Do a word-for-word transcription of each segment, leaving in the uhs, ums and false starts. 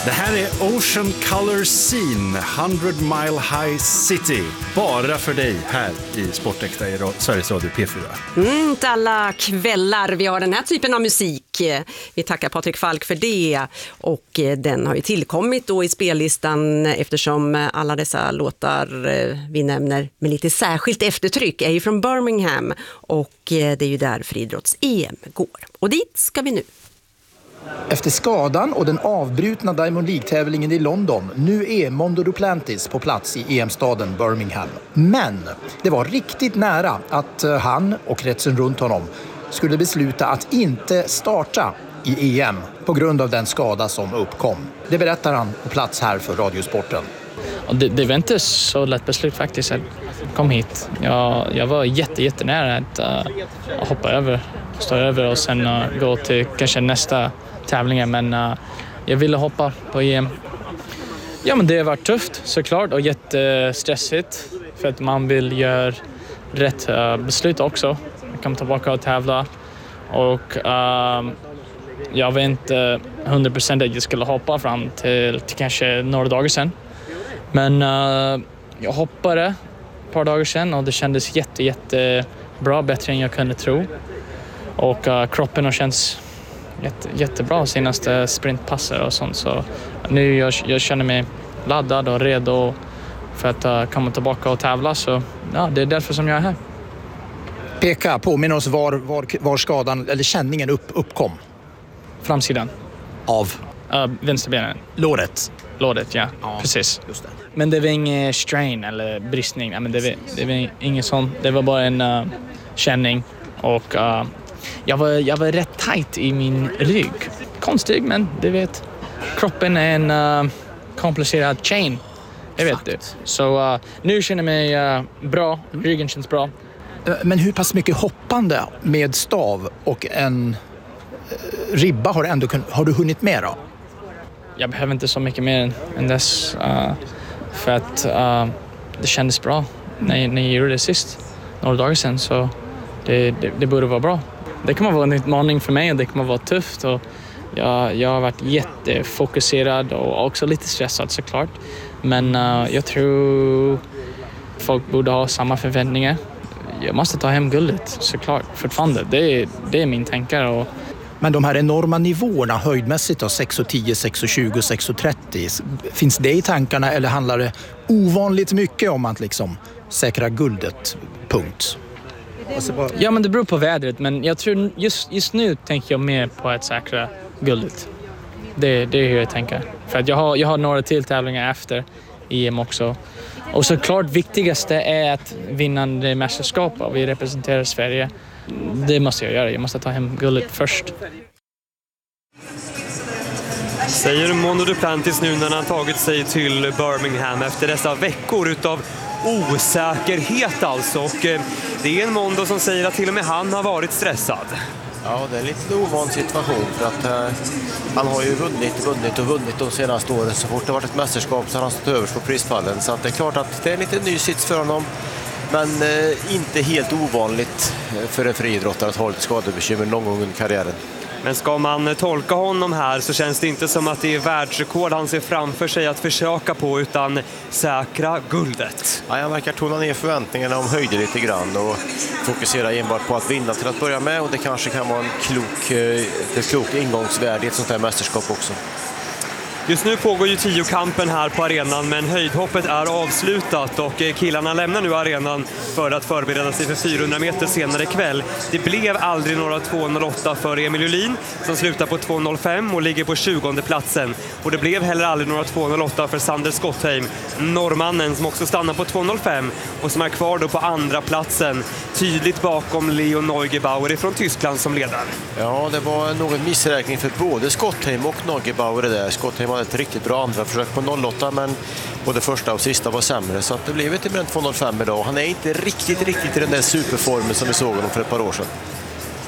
Det här är Ocean Color Scene, hundred mile high city. Bara för dig här i Sportäkta i Sveriges Radio P fyra. Mm, inte alla kvällar vi har den här typen av musik. Vi tackar Patrik Falk för det. Och den har ju tillkommit då i spellistan eftersom alla dessa låtar vi nämner med lite särskilt eftertryck är ju från Birmingham. Och det är ju där friidrotts-E M går. Och dit ska vi nu. Efter skadan och den avbrutna Diamond League-tävlingen i London, nu är Mondo Duplantis på plats i E M-staden Birmingham. Men det var riktigt nära att han och kretsen runt honom skulle besluta att inte starta i E M på grund av den skada som uppkom. Det berättar han på plats här för Radiosporten. Det, det var inte så lätt beslut faktiskt att komma hit. Jag, jag var jätte, jättenära att uh, hoppa över, stå över och sen uh, gå till kanske nästa tävling. Men uh, jag ville hoppa på E M. Ja, men det var tufft såklart och jättestressigt för att man vill göra rätt uh, beslut också. Jag kom tillbaka och tävla och uh, jag var inte hundra procent att jag skulle hoppa fram till, till kanske några dagar sedan. Men uh, jag hoppade ett par dagar sedan och det kändes jätte, jätte bra, bättre än jag kunde tro. Och uh, kroppen har känts jätte, jättebra senaste sprintpasser och sånt. Så nu jag, jag känner mig laddad och redo för att uh, komma tillbaka och tävla. Så ja, det är därför som jag är här. Peka, påminner oss var, var, var skadan eller känningen upp, uppkom. Framsidan. Av? Uh, vänsterbenen. Låret. Låret, ja. ja. Precis. Just det. Men det var ingen strain eller bristning. Nej, men det var, det var ingen sån. Det var bara en uh, känning. Och uh, jag, var, jag var rätt tight i min rygg. Konstigt, men du vet. Kroppen är en uh, komplicerad chain. Det vet du. Så uh, nu känner jag mig uh, bra. Ryggen känns bra. Men hur pass mycket hoppande med stav och en ribba har du, ändå kun- har du hunnit med då? Jag behöver inte så mycket mer än dess. Uh, för att uh, det kändes bra när, när jag gjorde det sist. Några dagar sedan. Så det, det, det borde vara bra. Det kommer vara en utmaning för mig och det kommer vara tufft. Och jag, jag har varit jättefokuserad och också lite stressad såklart. Men uh, jag tror folk borde ha samma förväntningar. Jag måste ta hem guldet såklart fortfarande. Det är, det är min tankar. Och men de här enorma nivåerna höjdmässigt då, sex tio, sex tjugo, sex trettio, finns det i tankarna eller handlar det ovanligt mycket om att liksom säkra guldet, punkt? Ja, men det beror på vädret, men jag tror just, just nu tänker jag mer på att säkra guldet. Det, det är hur jag tänker. För att jag har, jag har några till tävlingar efter E M också. Och såklart viktigaste är att vinna det mästerskapet och vi representerar Sverige. Det måste jag göra. Jag måste ta hem guldet först. Säger Mondo Duplantis nu när han tagit sig till Birmingham efter dessa veckor utav osäkerhet alltså. Och det är en Mondo som säger att till och med han har varit stressad. Ja, det är en lite ovan situation för att eh, han har ju vunnit, vunnit och vunnit de senaste åren. Så fort det varit ett mästerskap så har han stått överst på prispallen. Så att det är klart att det är en lite ny sits för honom. Men eh, inte helt ovanligt för en friidrottare att ha lite skadebekymmer någon gång under karriären. Men ska man tolka honom här så känns det inte som att det är världsrekord han ser framför sig att försöka på utan säkra guldet. Ja, han verkar tona ner förväntningarna om höjder lite grann och fokusera enbart på att vinna till att börja med. Och det kanske kan vara en klok, ett klok ingångsvärde i ett sånt här mästerskap också. Just nu pågår ju tiokampen här på arenan, men höjdhoppet är avslutat och killarna lämnar nu arenan för att förbereda sig för fyrahundra meter senare ikväll. Det blev aldrig några två noll åtta för Emil Julin som slutar på två noll fem och ligger på tjugonde platsen. Och det blev heller aldrig några två noll åtta för Sander Skottheim, norrmannen som också stannar på två noll fem och som är kvar då på andra platsen, tydligt bakom Leo Neugebauer från Tyskland som ledare. Ja, det var någon missräkning för både Skottheim och Neugebauer där. Skottheim hade ett riktigt bra andra försök på noll åtta, men både första och sista var sämre, så att det blev inte mer än två noll fem idag. Han är inte riktigt, riktigt i den där superformen som vi såg honom för ett par år sedan.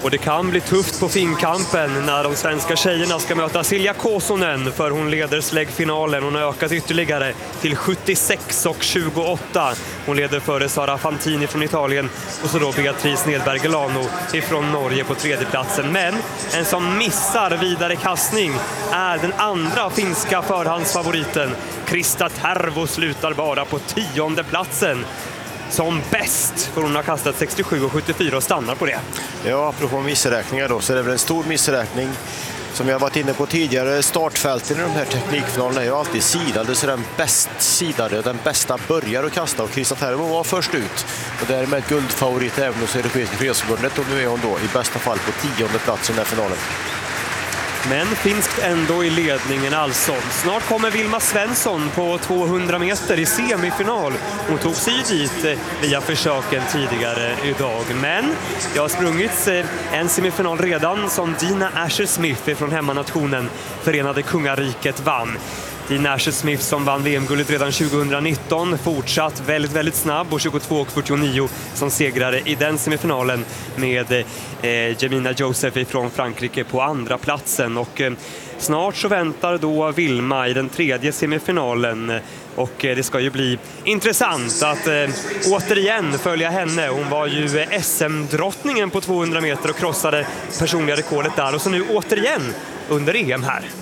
Och det kan bli tufft på finkampen när de svenska tjejerna ska möta Silja Kosonen, för hon leder släggfinalen. Hon har ökat ytterligare till sjuttiosex och tjugoåtta. Hon leder före Sara Fantini från Italien och så då Beatrice Nedberg-Gelano ifrån Norge på tredjeplatsen. Men en som missar vidare kastning är den andra finska förhandsfavoriten. Krista Tervo slutar bara på tionde platsen. Som bäst, för hon har kastat sextiosju och sjuttiofyra och stannar på det. Ja, apropå missräkningar då, så är det väl en stor missräkning. Som jag varit inne på tidigare, startfälten i de här teknikfinalerna är ju alltid sidade, så den bäst sidade, den bästa börjar att kasta, och Krista Tervo var först ut. Och därmed guldfavorit även hos Europeiska Fredsförbundet, och nu är hon då i bästa fall på tionde plats i den här finalen. Men finskt ändå i ledningen alltså. Snart kommer Vilma Svensson på tvåhundra meter i semifinal. Hon tog sig dit via försöken tidigare idag. Men det har sprungits en semifinal redan som Dina Asher-Smith från hemmanationen Förenade Kungariket vann. Dina Asher-Smith som vann V M-guldet redan tjugonitton, fortsatt väldigt, väldigt snabb, och tjugotvå och fyrtionio som segrare i den semifinalen med eh, Jemina Joseph från Frankrike på andra platsen. Och eh, snart så väntar då Vilma i den tredje semifinalen, och eh, det ska ju bli intressant att eh, återigen följa henne. Hon var ju eh, S M-drottningen på tvåhundra meter och krossade personliga rekordet där, och så nu återigen under E M här.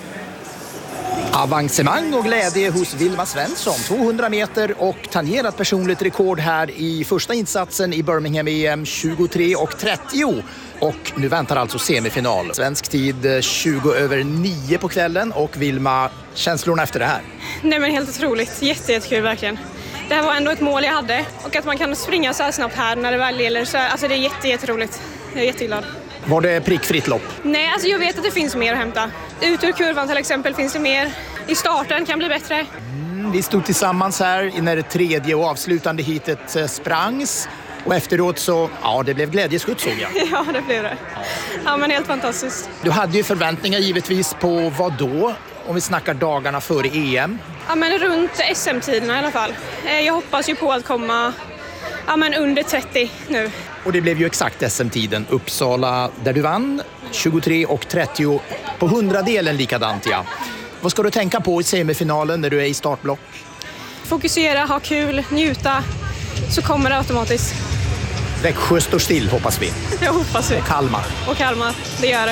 Avancemang och glädje hos Vilma Svensson, tvåhundra meter, och tangerat personligt rekord här i första insatsen i Birmingham E M, tjugotre och trettio. Och nu väntar alltså semifinal. Svensk tid tjugo över nio på kvällen, och Vilma, känslorna efter det här? Nej, men helt otroligt, jätte, jättekul verkligen. Det här var ändå ett mål jag hade, och att man kan springa så här snabbt här när det väl gäller, så alltså det är jätte, jätteroligt. Jag är jätteglad. Var det prickfritt lopp? Nej, alltså jag vet att det finns mer att hämta. Ut ur kurvan till exempel finns det mer. I starten kan bli bättre. Mm, vi stod tillsammans här när det tredje och avslutande hitet sprangs. Och efteråt så, ja, det blev glädjeskutt, såg jag. Ja, det blev det. Ja, men helt fantastiskt. Du hade ju förväntningar givetvis på vad då, om vi snackar dagarna före E M? Ja, men runt S M-tiderna i alla fall. Jag hoppas ju på att komma ja, men under trettio nu. Och det blev ju exakt S M-tiden. Uppsala där du vann, tjugotre och trettio på hundradelen likadant, ja. Vad ska du tänka på i semifinalen när du är i startblock? Fokusera, ha kul, njuta, så kommer det automatiskt. Växjö står still, hoppas vi. Jag hoppas vi. Och Kalmar. Och Kalmar, det gör det.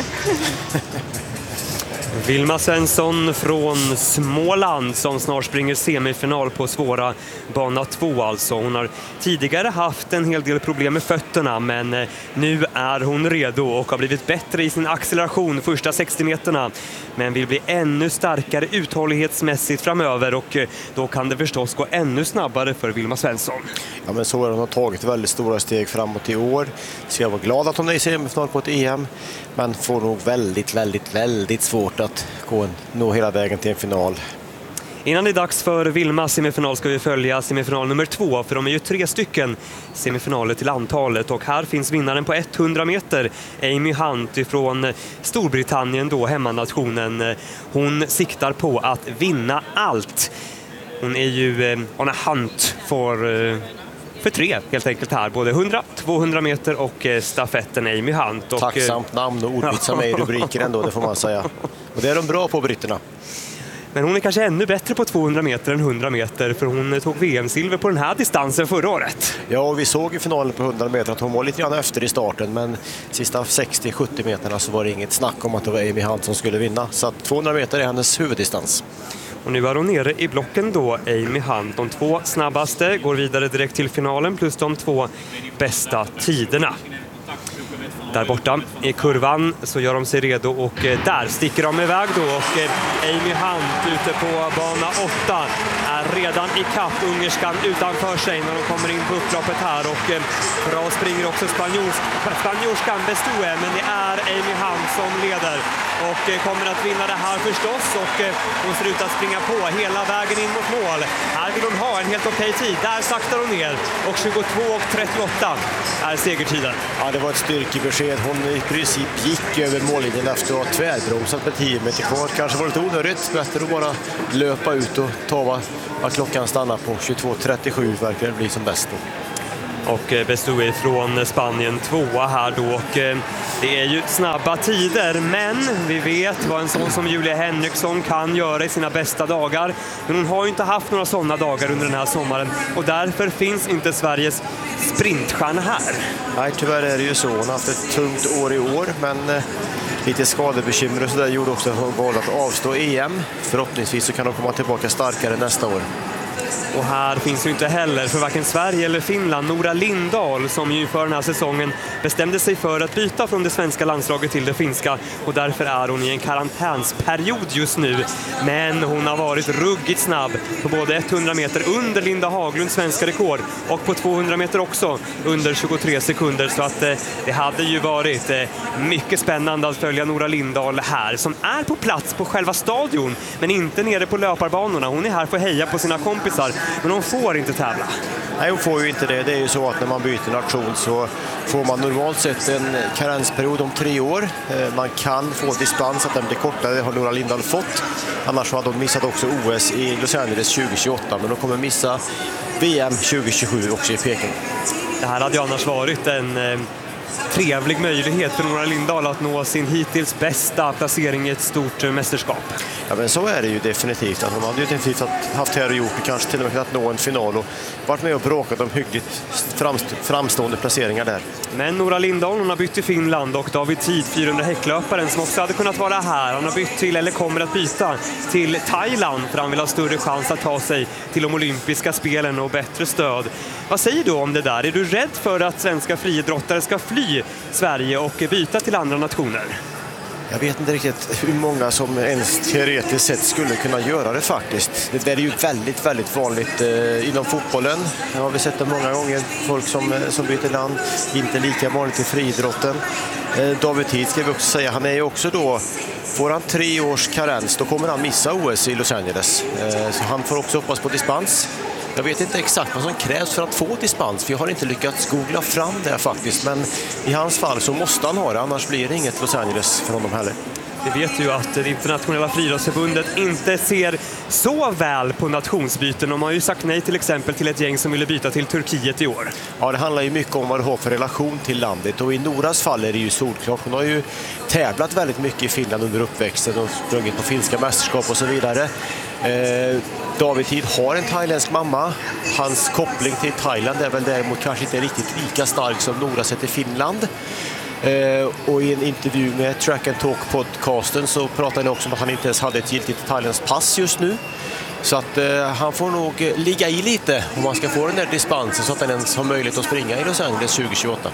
Vilma Svensson från Småland som snart springer semifinal på svåra bana två alltså. Hon har tidigare haft en hel del problem med fötterna, men nu är hon redo och har blivit bättre i sin acceleration första sextio meterna. Men vill bli ännu starkare uthållighetsmässigt framöver, och då kan det förstås gå ännu snabbare för Vilma Svensson. Ja, men så är hon har tagit väldigt stora steg framåt i år. Så jag var glad att hon är i semifinal på ett E M, men får nog väldigt, väldigt, väldigt svårt att gå en, nå hela vägen till en final. Innan det är dags för Vilmas semifinal ska vi följa semifinal nummer två, för de är ju tre stycken semifinaler till antalet, och här finns vinnaren på hundra meter, Amy Hunt från Storbritannien då, hemmanationen. Hon siktar på att vinna allt. Hon är ju eh, on a hunt för, eh, för tre helt enkelt här, både hundra, tvåhundra meter och eh, stafetten Amy Hunt. Och, tacksamt namn och ordvitsar med i rubriker ändå, det får man säga. Och det är de bra på, britterna. Men hon är kanske ännu bättre på tvåhundra meter än hundra meter, för hon tog V M-silver på den här distansen förra året. Ja, och vi såg i finalen på hundra meter att hon var lite grann efter i starten, men sista sextio till sjuttio meterna så var det inget snack om att det var Amy Hunt som skulle vinna. Så att tvåhundra meter är hennes huvuddistans. Och nu är hon nere i blocken då, Amy Hunt. De två snabbaste går vidare direkt till finalen, plus de två bästa tiderna. Där borta i kurvan så gör de sig redo, och där sticker de iväg då, och Amy Hunt ute på bana åtta är redan i kapp ungerskan utanför sig när de kommer in på upploppet här, och bra springer också spanjors, spanjorskan Bestue, men det är Amy Hunt som leder och kommer att vinna det här förstås, och hon ser ut att springa på hela vägen in mot mål. Här vill hon ha en helt okej tid, där saktar hon ner, och tjugotvå och trettioåtta är segertiden. Ja, det var ett styrkebesked. Hon i princip gick över mållinjen efter att ha tvärbromsat med tio meter kvar. Kanske var lite onödigt. Bättre att bara löpa ut och ta vad klockan stannar på. tjugotvå trettiosju verkar det bli som bäst då. Och Bestoui från Spanien tvåa här då. Och det är ju snabba tider, men vi vet vad en sån som Julia Henriksson kan göra i sina bästa dagar. Men hon har ju inte haft några sådana dagar under den här sommaren och därför finns inte Sveriges sprintstjärna här. Nej, tyvärr är det ju så. Hon har haft ett tungt år i år, men eh, lite skadebekymmer och så där gjorde också att hon valde att avstå E M. Förhoppningsvis så kan hon komma tillbaka starkare nästa år. Och här finns ju inte heller för varken Sverige eller Finland Nora Lindahl, som ju för den här säsongen bestämde sig för att byta från det svenska landslaget till det finska, och därför är hon i en karantänsperiod just nu. Men hon har varit ruggigt snabb på både hundra meter under Linda Haglunds svenska rekord och på tvåhundra meter också under tjugotre sekunder, så att eh, det hade ju varit eh, mycket spännande att följa Nora Lindahl här, som är på plats på själva stadion men inte nere på löparbanorna. Hon är här för att heja på sina kompisar, men hon får inte tävla. Nej, hon får ju inte det. Det är ju så att när man byter nation så får man normalt sett en karensperiod om tre år. Man kan få dispens att den blir kortare, det har Nora Lindahl fått. Annars hade hon missat också O S i Los Angeles tjugo tjugoåtta, men hon kommer missa V M tjugo tjugosju också i Peking. Det här hade ju annars varit en eh, trevlig möjlighet för Nora Lindahl att nå sin hittills bästa placering i ett stort eh, mästerskap. Ja, men så är det ju definitivt. Att hon hade ju definitivt haft här och gjort kanske till och med kunnat nå en final och varit med och bråkat om hyggligt framst- framstående placeringar där. Men Nora Lindahl, hon har bytt till Finland, och David Tid, fyrahundra häcklöparen som också hade kunnat vara här, han har bytt till, eller kommer att byta till Thailand, för han vill ha större chans att ta sig till de olympiska spelen och bättre stöd. Vad säger du om det där? Är du rädd för att svenska friidrottare ska fly Sverige och byta till andra nationer? Jag vet inte riktigt hur många som ens teoretiskt sett skulle kunna göra det faktiskt. Det är ju väldigt, väldigt vanligt eh, inom fotbollen. Det har vi sett det många gånger, folk som, som byter land. Inte lika vanligt i friidrotten. Eh, David Tid ska vi också säga, han är ju också då, får han tre års karens, då kommer han missa O S i Los Angeles. Eh, så han får också hoppas på dispens. Jag vet inte exakt vad som krävs för att få dispens, för jag har inte lyckats googla fram det faktiskt. Men i hans fall så måste han ha det, annars blir det inget Los Angeles för honom heller. Vi vet ju att det internationella friidrottsförbundet inte ser så väl på nationsbyten. De har ju sagt nej till exempel till ett gäng som ville byta till Turkiet i år. Ja, det handlar ju mycket om vad du har för relation till landet. Och i Noras fall är det ju solklart. Hon har ju tävlat väldigt mycket i Finland under uppväxten och sprungit på finska mästerskap och så vidare. Eh, David Tid har en thailändsk mamma. Hans koppling till Thailand är väl däremot kanske inte riktigt lika stark som Nora sett i Finland. Eh, och i en intervju med Track and Talk-podcasten så pratade han också om att han inte ens hade ett giltigt thailändskt pass just nu. Så att eh, han får nog ligga i lite om man ska få den där dispensen så att han ens har möjlighet att springa i Los Angeles tjugo tjugoåtta.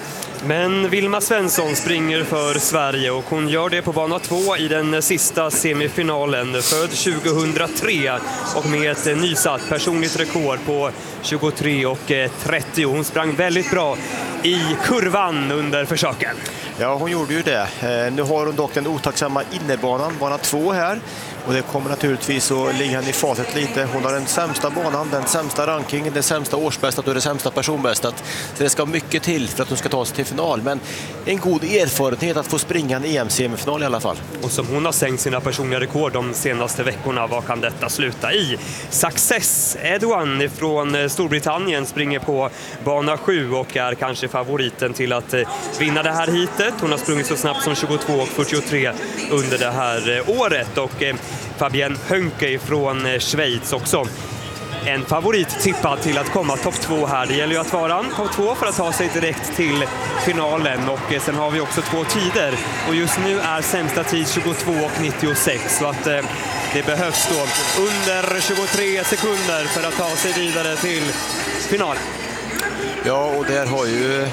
Men Vilma Svensson springer för Sverige och hon gör det på bana två i den sista semifinalen. Född tjugohundratre och med ett nysatt personligt rekord på tjugotre och trettio. Hon sprang väldigt bra i kurvan under försöken. Ja, hon gjorde ju det. Eh, nu har hon dock den otacksamma innerbanan, bana två här. Och det kommer naturligtvis att ligga henne i fatet lite. Hon har den sämsta banan, den sämsta rankingen, det sämsta årsbästat och det sämsta personbästat. Så det ska mycket till för att hon ska ta sig till final. Men en god erfarenhet att få springa en E M-semifinal i alla fall. Och som hon har sänkt sina personliga rekord de senaste veckorna, vad kan detta sluta i? Success Edouan från Storbritannien springer på bana sju och är kanske favoriten till att vinna det här hitet. Hon har sprungit så snabbt som tjugotvå och fyrtiotre under det här året. Och Fabienne Hönke från Schweiz också en favorit tippad till att komma topp två här. Det gäller ju att vara topp två för att ta sig direkt till finalen. Och sen har vi också två tider. Och just nu är sämsta tid tjugotvå och nittiosex. Så att eh, det behövs då under tjugotre sekunder för att ta sig vidare till finalen. Ja, och där har ju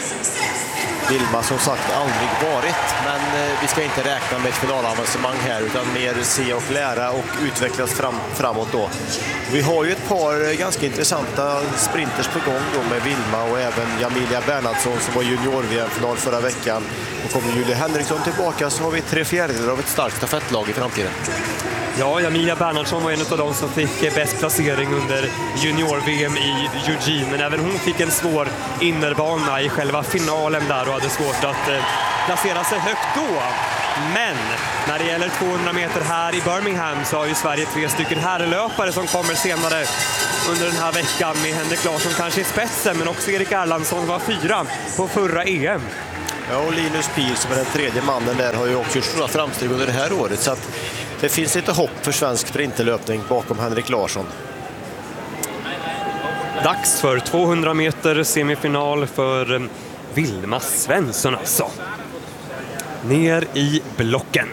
Vilma som sagt aldrig varit, men eh, vi ska inte räkna med ett finalavancemang här utan mer se och lära och utvecklas fram, framåt då. Vi har ju ett par ganska intressanta sprinters på gång då med Vilma och även Jamilia Bernhardsson som var junior-V M-final förra veckan. Och kommer Julia Henriksson tillbaka så har vi tre fjärdedelar av ett starkt stafettlag i framtiden. Ja, Jamilia Bernhardsson var en av de som fick bäst placering under junior-V M i Eugene. Men även hon fick en svår innerbana i själva finalen där och hade svårt att eh, placera sig högt då. Men när det gäller tvåhundra meter här i Birmingham så har ju Sverige tre stycken herrlöpare som kommer senare under den här veckan med Henrik Larsson kanske i spetsen, men också Erik Erlandsson var fyra på förra E M. Ja, och Linus Pihl som är den tredje mannen där har ju också gjort stora framsteg under det här året, så att det finns lite hopp för svensk sprinterlöpning bakom Henrik Larsson. Dags för tvåhundra meter semifinal för Vilma Svensson alltså. Ner i blocken.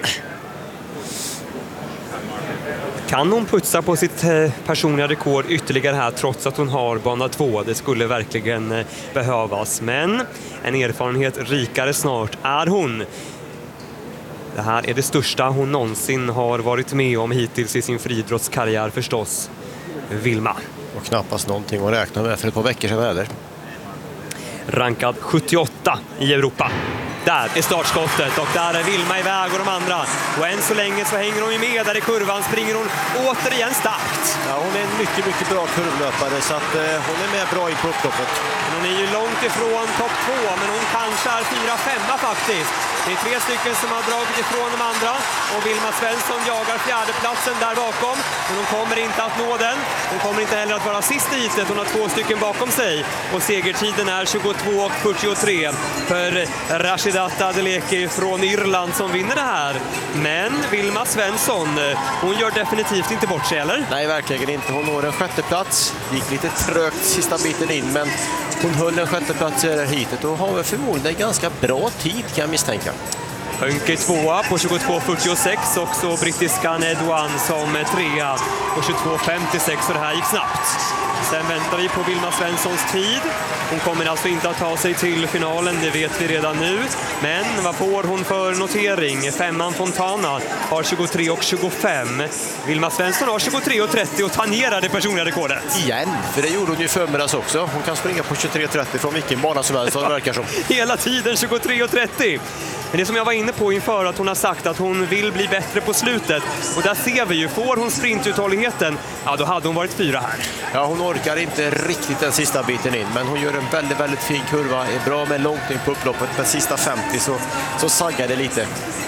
Kan hon putsa på sitt personliga rekord ytterligare här trots att hon har bana två? Det skulle verkligen behövas. Men en erfarenhet rikare snart är hon. Det här är det största hon någonsin har varit med om hittills i sin friidrottskarriär förstås. Vilma. Och knappast någonting att räkna med för ett par veckor sedan heller. Rankad sjuttioåtta i Europa. Där är startskottet och där är Vilma iväg och de andra. Och än så länge så hänger hon ju med där i kurvan, springer hon återigen starkt. Ja, hon är en mycket, mycket bra kurvlöpare så att eh, hon är med bra in på upploppet. Men hon är ju långt ifrån topp två, men hon kanske är fyra femma faktiskt. Det är tre stycken som har dragit ifrån de andra och Vilma Svensson jagar fjärdeplatsen där bakom. Men hon kommer inte att nå den. Hon kommer inte heller att vara sist i hitet. Hon har två stycken bakom sig och segertiden är tjugotvå fyrtiotre för Rashidat Adeleke från Irland som vinner det här. Men Vilma Svensson, hon gör definitivt inte bort sig, eller? Nej, verkligen inte. Hon når en sjätte plats. Gick lite trögt sista biten in, men hon höll en sjätte plats i det här hitet och har förmodligen en ganska bra tid kan jag misstänka. Hönke tvåa på tjugotvå fyrtiosex, också brittiskan Edouan som trea på tjugotvå femtiosex, så det här gick snabbt. Sen väntar vi på Vilma Svenssons tid. Hon kommer alltså inte att ta sig till finalen, det vet vi redan nu. Men vad får hon för notering? Femman Fontana har tjugotre tjugofem. Vilma Svensson har tjugotre trettio och tangerar det personliga rekordet. Igen, för det gjorde hon ju förmiddags också. Hon kan springa på tjugotre trettio från vilken bana som helst, det verkar som. Hela tiden tjugotre trettio. Men det som jag var inne på inför, att hon har sagt att hon vill bli bättre på slutet. Och där ser vi ju, får hon sprintuthålligheten, ja då hade hon varit fyra här. Ja, hon orkar inte riktigt den sista biten in, men hon gör en väldigt, väldigt fin kurva. Är bra med långt in på upploppet, men sista femtio så, så saggar det lite.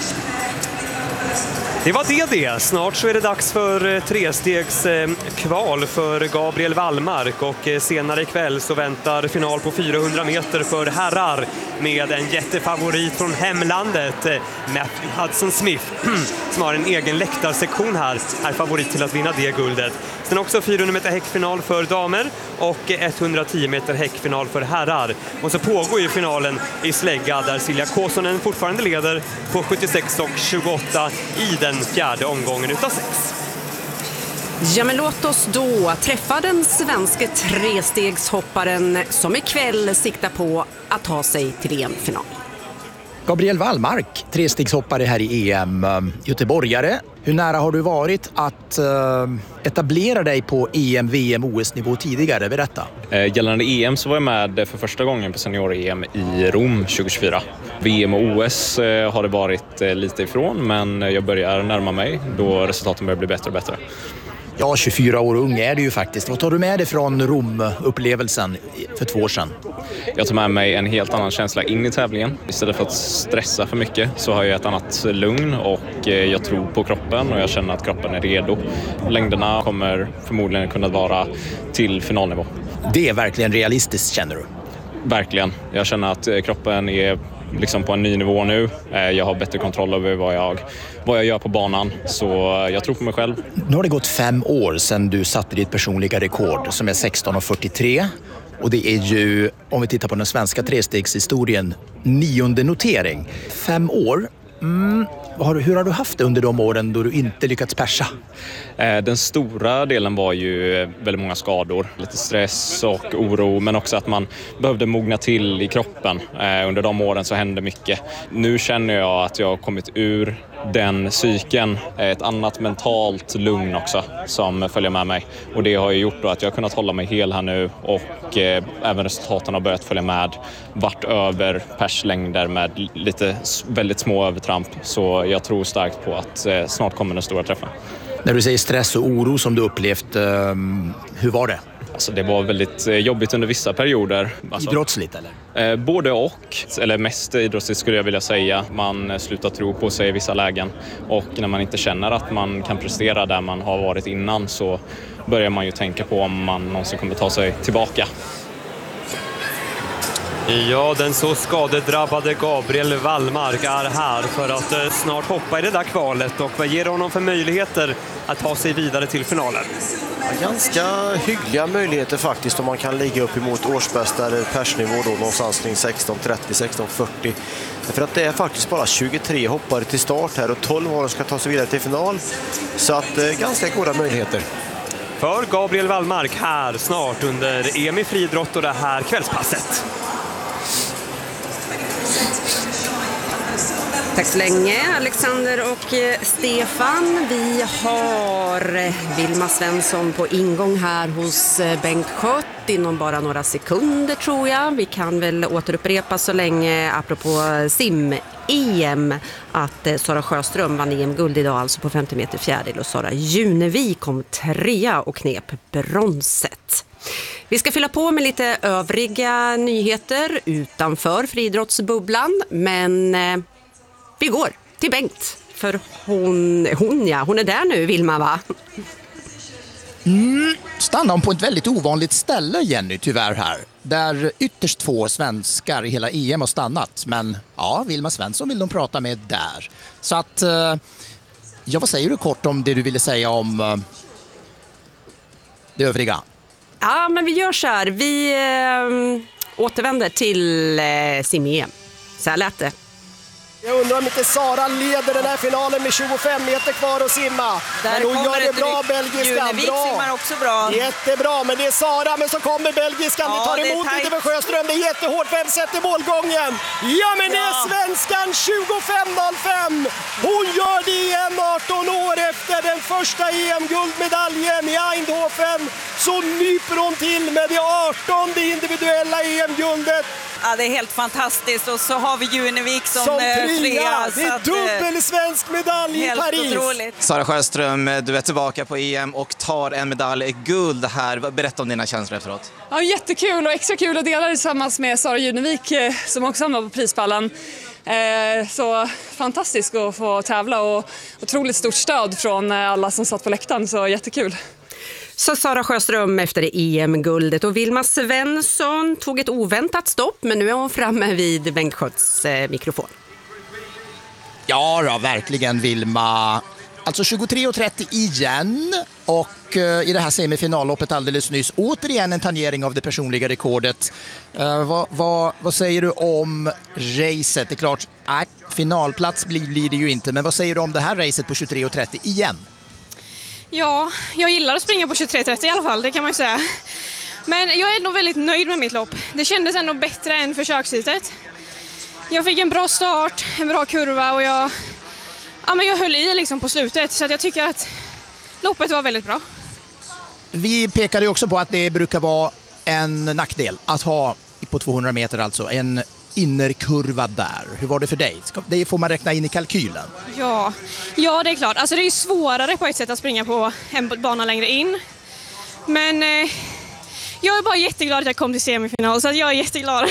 Det var det det. Snart så är det dags för trestegs kval för Gabriel Wallmark och senare ikväll så väntar final på fyrahundra meter för herrar med en jättefavorit från hemlandet, Matthew Hudson Smith, som har en egen läktarsektion här, är favorit till att vinna det guldet. Sen också fyrahundra meter häckfinal för damer och etthundratio meter häckfinal för herrar. Och så pågår ju finalen i slägga där Silja Kåsonen fortfarande leder på sjuttiosex tjugoåtta i den fjärde omgången utav sex. Ja, men låt oss då träffa den svenska trestegshopparen som ikväll siktar på att ta sig till E M-final. Gabriel Wallmark, trestegshoppare här i E M, göteborgare. Hur nära har du varit att uh, etablera dig på E M, V M, O S-nivå tidigare? Berätta. Eh, gällande E M så var jag med för första gången på senior-E M i Rom tjugohundratjugofyra. V M och O S eh, har det varit eh, lite ifrån, men jag börjar närma mig då resultaten börjar bli bättre och bättre. Ja, tjugofyra år ung är det ju faktiskt. Vad tar du med dig från Rom-upplevelsen för två år sedan? Jag tar med mig en helt annan känsla in i tävlingen. Istället för att stressa för mycket så har jag ett annat lugn och jag tror på kroppen och jag känner att kroppen är redo. Längderna kommer förmodligen kunna vara till finalnivå. Det är verkligen realistiskt, känner du? Verkligen. Jag känner att kroppen är liksom på en ny nivå nu. Jag har bättre kontroll över vad jag, vad jag gör på banan, så jag tror på mig själv. Nu har det gått fem år sedan du satte ditt personliga rekord som är sexton fyrtiotre. Och det är ju, om vi tittar på den svenska trestegshistorien, nionde notering. Fem år. Mm. Hur har du haft det under de åren då du inte lyckats persa? Den stora delen var ju väldigt många skador, lite stress och oro, men också att man behövde mogna till i kroppen. Under de åren så hände mycket. Nu känner jag att jag har kommit ur den cykeln, ett annat mentalt lugn också som följer med mig. Och det har ju gjort då att jag har kunnat hålla mig hel här nu och eh, även resultaten har börjat följa med, vart över perslängder med lite väldigt små övertramp. Så jag tror starkt på att eh, snart kommer den stora träffen. När du säger stress och oro som du upplevt, eh, hur var det? Alltså det var väldigt jobbigt under vissa perioder. Alltså, Idrottsligt eller? Eh, både och, eller mest idrottsligt skulle jag vilja säga. Man slutar tro på sig i vissa lägen. Och när man inte känner att man kan prestera där man har varit innan så börjar man ju tänka på om man någonsin kommer ta sig tillbaka. Ja, den så skadedrabbade Gabriel Wallmark är här för att eh, snart hoppa i det där kvalet. Och vad ger honom för möjligheter att ta sig vidare till finalen? Ganska hyggliga möjligheter faktiskt om man kan ligga upp emot årsbästa persnivå då någonstans kring sexton trettio sexton fyrtio. För att det är faktiskt bara tjugotre hoppare till start här och tolv år ska ta sig vidare till final. Så att eh, ganska goda möjligheter. För Gabriel Wallmark här snart under E M i friidrott och det här kvällspasset. Tack så länge Alexander och Stefan. Vi har Vilma Svensson på ingång här hos Bengt Schött inom bara några sekunder tror jag. Vi kan väl återupprepa så länge apropå sim-E M att Sara Sjöström vann E M-guld idag alltså på femtio meter fjärdedel och Sara Junevik kom trea och knep bronset. Vi ska fylla på med lite övriga nyheter utanför friidrottsbubblan men vi går till Bengt, för hon, hon, ja, hon är där nu, Vilma, va? Mm, stannar hon på ett väldigt ovanligt ställe, Jenny, tyvärr här. Där ytterst två svenskar i hela E M har stannat. Men ja, Vilma Svensson vill de prata med där. Så att, ja, vad säger du kort om det du ville säga om uh, det övriga? Ja, men vi gör så här. Vi äh, återvänder till äh, sim-E M. Så här lät det. Jag undrar om inte Sara leder den här finalen med tjugofem meter kvar att simma. Där men hon gör det bra, belgiskan. Junevik bra. simmar också bra. Jättebra, men det är Sara, men så kommer belgiskan. Ja, det tar emot lite för Sjöström. Det är jättehårt. Vem sätter målgången? Ja, men ja. Det är svenskan tjugofem noll fem. Hon gör det igen arton år efter den första E M-guldmedaljen i Eindhoven. Så nyper hon till med det artonde individuella E M-guldet. Ja, det är helt fantastiskt. Och så har vi Junevik som, som trea. Det är dubbel svensk medalj i Paris. Otroligt. Sara Sjöström, du är tillbaka på E M och tar en medalj guld här. Berätta om dina känslor efteråt. Ja, jättekul och extra kul att dela det tillsammans med Sara Junevik som också hamnar på prispallen. Så fantastiskt att få tävla och otroligt stort stöd från alla som satt på läktaren. Så jättekul. Så Sara Sjöström efter E M-guldet och Vilma Svensson tog ett oväntat stopp men nu är hon framme vid Bengt Schötts eh, mikrofon. Ja då, verkligen Vilma. Alltså tjugotre och trettio igen och eh, i det här semifinalloppet alldeles nyss återigen en tangering av det personliga rekordet. Eh, vad, vad, vad säger du om racet? Det är klart, äh, finalplats blir, blir det ju inte, men vad säger du om det här racet på tjugotre och trettio igen? Ja, jag gillar att springa på tjugotre trettio i alla fall, det kan man ju säga. Men jag är ändå väldigt nöjd med mitt lopp. Det kändes ändå bättre än försöksheatet. Jag fick en bra start, en bra kurva och jag, ja, men jag höll i liksom på slutet. Så att jag tycker att loppet var väldigt bra. Vi pekade ju också på att det brukar vara en nackdel att ha på tvåhundra meter alltså en innerkurva där. Hur var det för dig? Det får man räkna in i kalkylen. Ja, ja det är klart. Alltså det är svårare på ett sätt att springa på en bana längre in. Men eh, jag är bara jätteglad att jag kom till semifinal så att jag är jätteglad.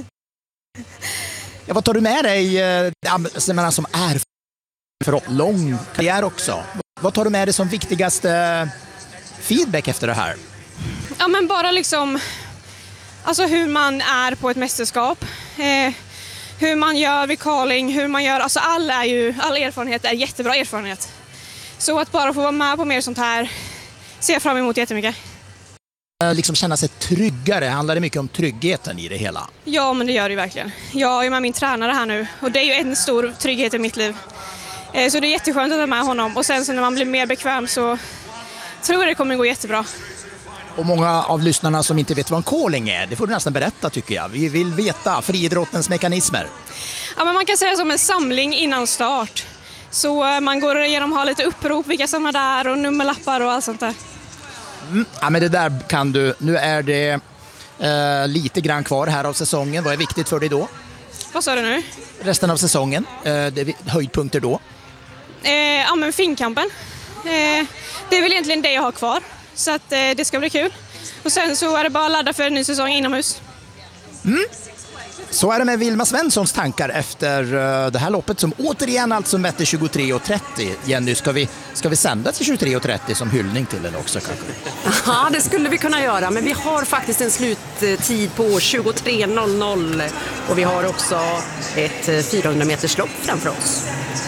Ja, vad tar du med dig eh, som är för lång karriär också? Vad tar du med dig som viktigaste feedback efter det här? Ja, men bara liksom alltså hur man är på ett mästerskap. Eh, hur man gör vid calling, hur man gör, alltså all, är ju, all erfarenhet är jättebra erfarenhet. Så att bara få vara med på mer sånt här ser jag fram emot jättemycket. Liksom känna sig tryggare, handlar det mycket om tryggheten i det hela? Ja, men det gör det ju verkligen. Jag är med min tränare här nu och det är ju en stor trygghet i mitt liv. Eh, så det är jätteskönt att vara med honom och sen så när man blir mer bekväm så tror jag det kommer gå jättebra. Och många av lyssnarna som inte vet vad en calling är, det får du nästan berätta tycker jag. Vi vill veta friidrottens mekanismer. Ja, men man kan säga som en samling innan start. Så man går igenom och har lite upprop, vilka som är där och nummerlappar och allt sånt där. Mm. Ja, men det där kan du. Nu är det eh, lite grann kvar här av säsongen. Vad är viktigt för dig då? Vad sa du nu? Resten av säsongen, eh, det är höjdpunkter då? Eh, ja, men finkampen. Eh, det är väl egentligen det jag har kvar. Så att eh, det ska bli kul. Och sen så är det bara att ladda för en ny säsong inomhus. Mm. Så är det med Vilma Svenssons tankar efter det här loppet som återigen alltså mätte tjugotre trettio. Jenny, ska vi, ska vi sända till tjugotre trettio som hyllning till den också kanske? Ja, det skulle vi kunna göra, men vi har faktiskt en sluttid på tjugotre noll noll och vi har också ett fyrahundra meters lopp framför oss.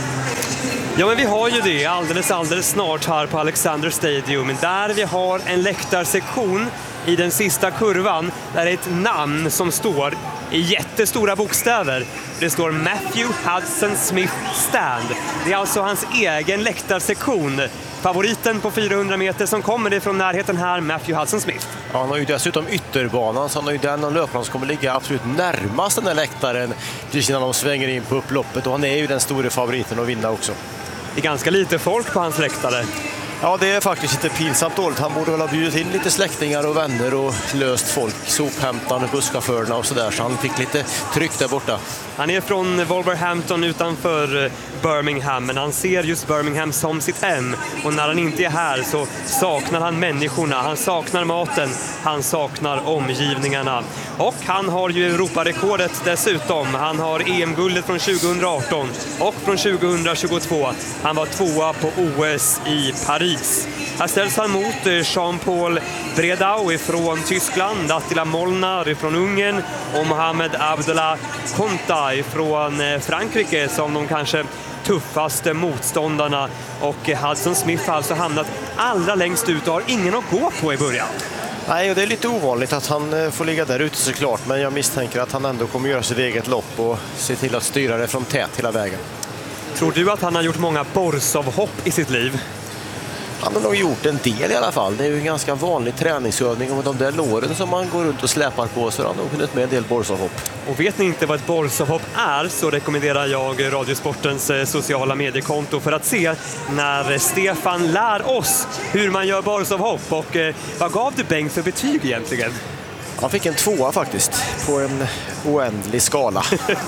Ja, men vi har ju det alldeles, alldeles snart här på Alexander Stadium, där vi har en läktarsektion i den sista kurvan där är ett namn som står i jättestora bokstäver. Det står Matthew Hudson Smith Stand. Det är alltså hans egen läktarsektion. Favoriten på fyrahundra meter som kommer ifrån närheten här, Matthew Hudson Smith. Ja, han har ju dessutom ytterbanan, så han har ju den och löparen som kommer ligga absolut närmast den här läktaren precis innan de svänger in på upploppet, och han är ju den stora favoriten att vinna också. Det är ganska lite folk på hans läktare. Ja, det är faktiskt inte pinsamt dåligt. Han borde väl ha bjudit in lite släktingar och vänner och löst folk, sophämtarna, busschaufförerna och sådär, så han fick lite tryck där borta. Han är från Wolverhampton utanför Birmingham, men han ser just Birmingham som sitt hem, och när han inte är här så saknar han människorna, han saknar maten, han saknar omgivningarna. Och han har ju Europarekordet dessutom. Han har E M-guldet från tjugohundraarton och från tjugohundratjugotvå. Han var tvåa på O S i Paris. Här ställs han mot Jean-Paul Bredau från Tyskland, Attila Molnar från Ungern och Mohamed Abdullah Konta från Frankrike som de kanske tuffaste motståndarna. Och Hudson Smith har alltså hamnat allra längst ut och har ingen att gå på i början. Nej, och det är lite ovanligt att han får ligga där ute såklart, men jag misstänker att han ändå kommer göra sitt eget lopp och se till att styra det från tät hela vägen. Tror du att han har gjort många Borsov-hopp i sitt liv? Han har nog gjort en del i alla fall. Det är ju en ganska vanlig träningsövning, och med de där låren som man går runt och släpar på så har han nog hunnit med en del Borsov-hopp. Och vet ni inte vad ett Borsov-hopp är, så rekommenderar jag Radiosportens sociala mediekonto för att se när Stefan lär oss hur man gör Borsov-hopp. Och eh, vad gav du Bengt för betyg egentligen? Han fick en tvåa faktiskt, på en oändlig skala.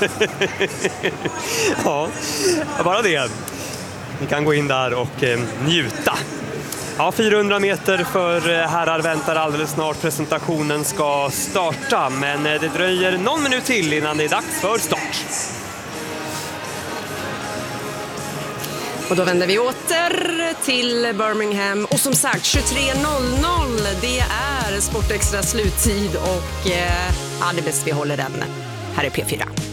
Ja, bara det. Ni kan gå in där och eh, njuta. Ja, fyrahundra meter för herrar väntar alldeles snart. Presentationen ska starta, men det dröjer någon minut till innan det är dags för start. Och då vänder vi åter till Birmingham. Och som sagt, tjugotre noll noll, det är Sportextra sluttid. Och eh, ja, det är bäst vi håller den. Här är P fyra.